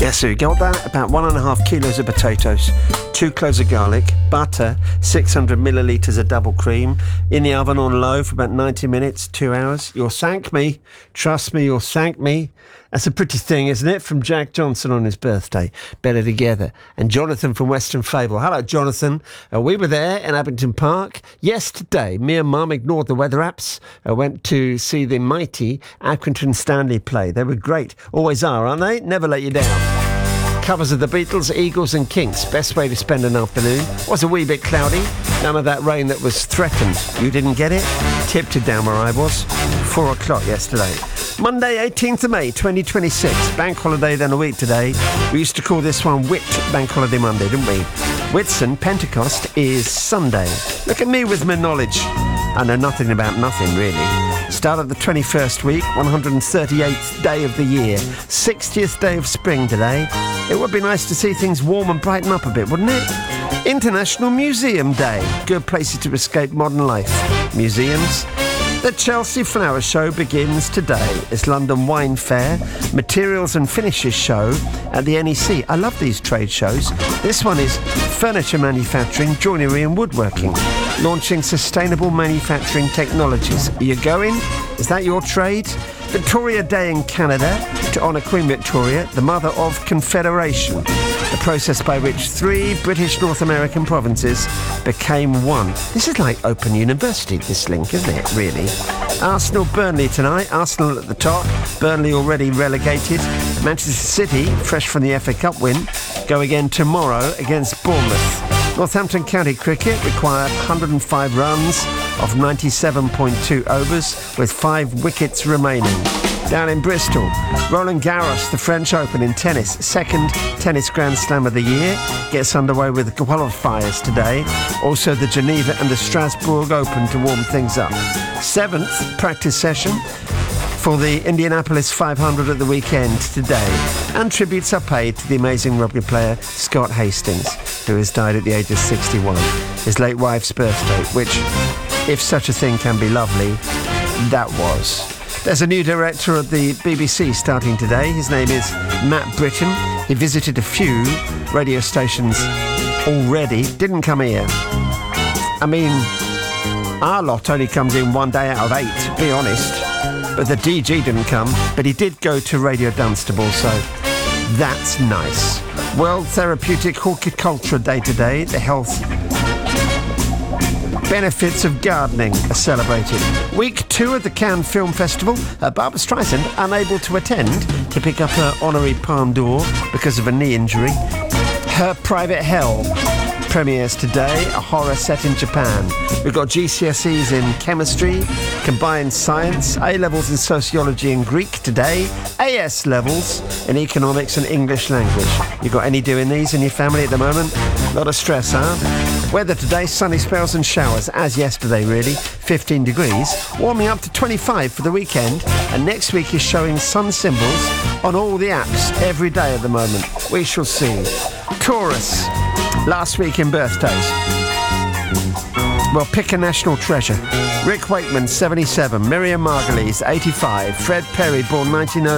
Yes, so you got that? About 1.5 kilos of potatoes, 2 cloves of garlic, butter, 600 millilitres of double cream, in the oven on low for about 90 minutes, 2 hours. You'll thank me. Trust me, you'll thank me. That's a pretty thing, isn't it? From Jack Johnson on his birthday. Better together. And Jonathan from Western Fable. Hello, Jonathan. We were there in Abington Park yesterday. Me and Mum ignored the weather apps. I went to see the mighty Accrington Stanley play. They were great. Always are, aren't they? Never let you down. Covers of the Beatles, Eagles and Kinks. Best way to spend an afternoon. Was a wee bit cloudy. None of that rain that was threatened. You didn't get it? Tipped it down where I was. 4 o'clock yesterday. Monday, 18th of May, 2026. Bank holiday then a week today. We used to call this one Whit Bank Holiday Monday, didn't we? Whitsun, Pentecost, is Sunday. Look at me with my knowledge. I know nothing about nothing, really. Start of the 21st week, 138th day of the year, 60th day of spring today. It would be nice to see things warm and brighten up a bit, wouldn't it? International Museum Day. Good places to escape modern life. Museums. The Chelsea Flower Show begins today. It's London Wine Fair, Materials and Finishes Show at the NEC. I love these trade shows. This one is Furniture Manufacturing, Joinery and Woodworking, launching sustainable manufacturing technologies. Are you going? Is that your trade? Victoria Day in Canada to honour Queen Victoria, the mother of Confederation, the process by which 3 British North American provinces became one. This is like Open University, this link, isn't it, really? Arsenal-Burnley tonight. Arsenal at the top, Burnley already relegated. Manchester City, fresh from the FA Cup win, go again tomorrow against Bournemouth. Northampton County Cricket required 105 runs of 97.2 overs with 5 wickets remaining. Down in Bristol, Roland Garros, the French Open in tennis, second tennis Grand Slam of the year, gets underway with qualifiers today. Also the Geneva and the Strasbourg Open to warm things up. 7th practice session for the Indianapolis 500 at the weekend today. And tributes are paid to the amazing rugby player Scott Hastings, who has died at the age of 61. His late wife's birthday, which, if such a thing can be lovely, that was. There's a new director at the BBC starting today. His name is Matt Britton. He visited a few radio stations already. Didn't come here. I mean, our lot only comes in 1 day out of 8, to be honest. But the DG didn't come. But he did go to Radio Dunstable, so that's nice. World Therapeutic Horticulture Day today. The health benefits of gardening are celebrated. Week 2 of the Cannes Film Festival. Barbra Streisand unable to attend to pick up her honorary Palme d'Or because of a knee injury. Her Private Hell premieres today, a horror set in Japan. We've got GCSEs in chemistry, combined science, A-levels in sociology and Greek today, AS levels in economics and English language. You got any doing these in your family at the moment? Lot of stress, huh? Weather today, sunny spells and showers, as yesterday really, 15 degrees, warming up to 25 for the weekend, and next week is showing sun symbols on all the apps every day at the moment. We shall see. Taurus, last week in birthdays. Well, pick a national treasure. Rick Wakeman, 77, Miriam Margolyes, 85, Fred Perry, born 1909.